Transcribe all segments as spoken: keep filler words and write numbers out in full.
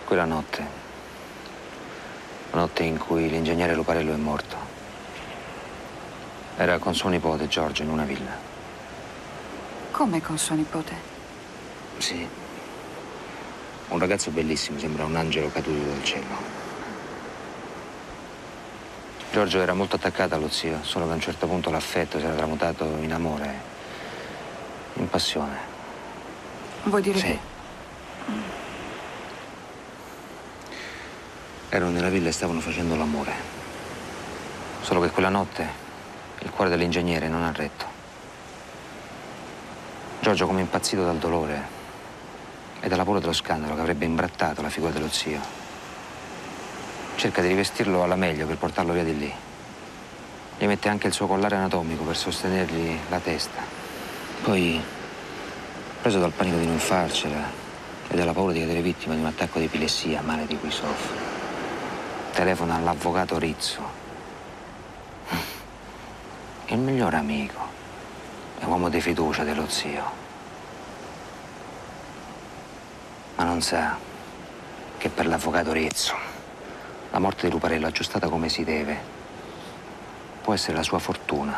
Quella notte, la notte in cui l'ingegnere Luparello è morto, era con suo nipote Giorgio in una villa. Come con suo nipote? Sì. Un ragazzo bellissimo, sembra un angelo caduto dal cielo. Giorgio era molto attaccato allo zio, solo che a un certo punto l'affetto si era tramutato in amore, in passione. Vuoi dire sì. che? Erano nella villa e stavano facendo l'amore. Solo che quella notte il cuore dell'ingegnere non ha retto. Giorgio, come impazzito dal dolore e dalla paura dello scandalo che avrebbe imbrattato la figura dello zio, cerca di rivestirlo alla meglio per portarlo via di lì. Gli mette anche il suo collare anatomico per sostenergli la testa. Poi, preso dal panico di non farcela e dalla paura di cadere vittima di un attacco di epilessia, male di cui soffre, telefona all'avvocato Rizzo, il migliore amico e uomo di fiducia dello zio. Ma non sa che per l'avvocato Rizzo la morte di Luparello, aggiustata come si deve, può essere la sua fortuna.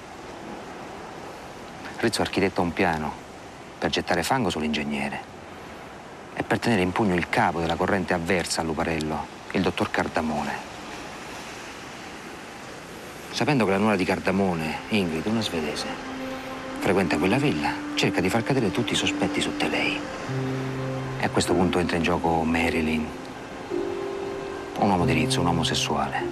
Rizzo architetta un piano per gettare fango sull'ingegnere e per tenere in pugno il capo della corrente avversa a Luparello, il dottor Cardamone. Sapendo che la nuora di Cardamone, Ingrid, una svedese, frequenta quella villa, cerca di far cadere tutti i sospetti su di lei. E a questo punto entra in gioco Marilyn, un uomo di Rizzo, un omosessuale.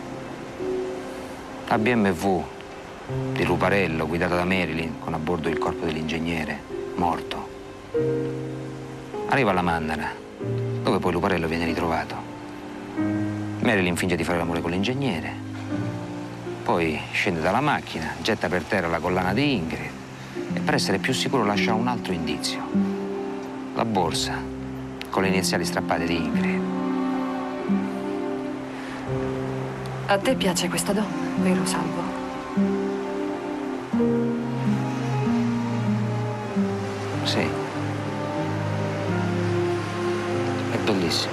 La B M W di Luparello, guidata da Marilyn, con a bordo il corpo dell'ingegnere, morto, arriva alla Mannara, dove poi Luparello viene ritrovato. Marilyn finge di fare l'amore con l'ingegnere, poi scende dalla macchina, getta per terra la collana di Ingrid e per essere più sicuro lascia un altro indizio: la borsa con le iniziali strappate di Ingrid. A te piace questa donna, vero Salvo? Sì. È bellissima.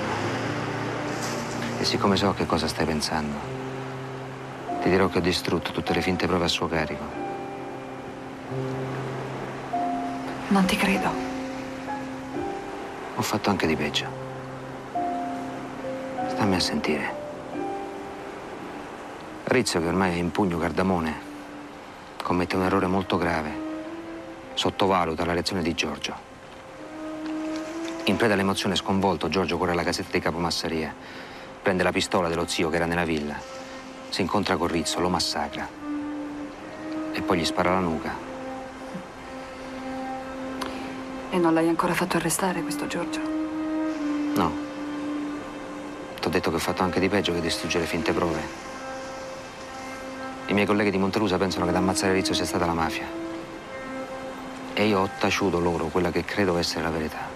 E siccome so che cosa stai pensando, ti dirò che ho distrutto tutte le finte prove a suo carico. Non ti credo. Ho fatto anche di peggio. Stammi a sentire. Rizzo, che ormai è in pugno Cardamone, commette un errore molto grave. Sottovaluta la reazione di Giorgio. In preda all'emozione sconvolto, Giorgio corre alla casetta di Capomassaria, prende la pistola dello zio che era nella villa, si incontra con Rizzo, lo massacra e poi gli spara alla nuca. E non l'hai ancora fatto arrestare, questo Giorgio? No. T'ho detto che ho fatto anche di peggio che distruggere finte prove. I miei colleghi di Montelusa pensano che ad ammazzare Rizzo sia stata la mafia. E io ho taciuto loro quella che credo essere la verità.